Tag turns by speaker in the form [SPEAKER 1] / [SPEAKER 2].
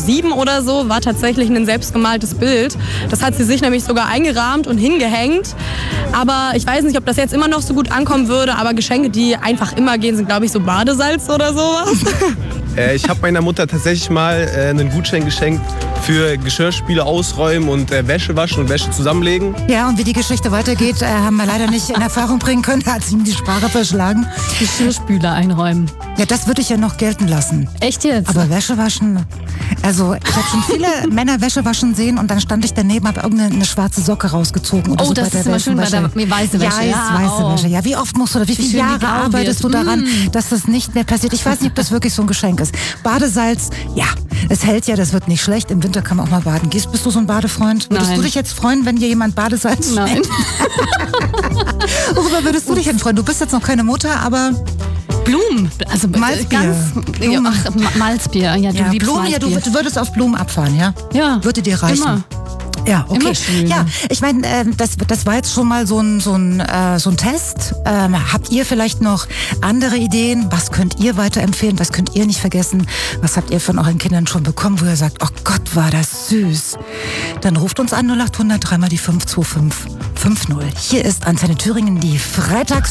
[SPEAKER 1] 7 oder so, war tatsächlich ein selbstgemaltes Bild. Das hat sie sich nämlich sogar eingerahmt und hingehängt. Aber ich weiß nicht, ob das jetzt immer noch so gut ankommen würde, aber Geschenke, die einfach immer gehen, sind, glaube ich, so Badesalz oder sowas.
[SPEAKER 2] Ich habe meiner Mutter tatsächlich mal einen Gutschein geschenkt für Geschirrspüle ausräumen und Wäsche waschen und Wäsche zusammenlegen.
[SPEAKER 3] Ja, und wie die Geschichte weitergeht, haben wir leider nicht in Erfahrung bringen können. Da hat sie ihm die Sprache verschlagen.
[SPEAKER 4] Geschirrspüler einräumen.
[SPEAKER 3] Ja, das würde ich ja noch gelten lassen.
[SPEAKER 4] Echt jetzt?
[SPEAKER 3] Aber Wäsche waschen, also ich habe schon viele Männer Wäsche waschen sehen und dann stand ich daneben, habe irgendeine schwarze Socke rausgezogen. Oder
[SPEAKER 4] oh,
[SPEAKER 3] so
[SPEAKER 4] das
[SPEAKER 3] bei
[SPEAKER 4] ist immer schön bei der weiße Wäsche.
[SPEAKER 3] Ja, weiße Wäsche. Ja, wie oft musst du da, wie viele Jahre arbeitest du daran, dass das nicht mehr passiert? Ich weiß nicht, ob das wirklich so ein Geschenk ist. Badesalz, ja, es hält ja, das wird nicht schlecht. Im Winter kann man auch mal baden. Bist du so ein Badefreund? Würdest du dich jetzt freuen, wenn dir jemand Badesalz
[SPEAKER 4] schenkt?
[SPEAKER 3] Nein. Worüber würdest du dich denn freuen? Du bist jetzt noch keine Mutter, aber...
[SPEAKER 4] Blumen, also
[SPEAKER 3] Malzbier.
[SPEAKER 4] Blumen. Ach, Malzbier. Ja, du liebst
[SPEAKER 3] Blumen,
[SPEAKER 4] Malzbier.
[SPEAKER 3] Ja, du würdest auf Blumen abfahren, ja?
[SPEAKER 4] Ja.
[SPEAKER 3] Würde dir reichen?
[SPEAKER 4] Immer.
[SPEAKER 3] Ja, okay.
[SPEAKER 4] Immer schön.
[SPEAKER 3] Ja, ich meine, das war jetzt schon mal so ein Test. Habt ihr vielleicht noch andere Ideen? Was könnt ihr weiterempfehlen? Was könnt ihr nicht vergessen? Was habt ihr von euren Kindern schon bekommen, wo ihr sagt, oh Gott, war das süß? Dann ruft uns an 0800 3 mal die 52550. Hier ist Antenne Thüringen, die Freitags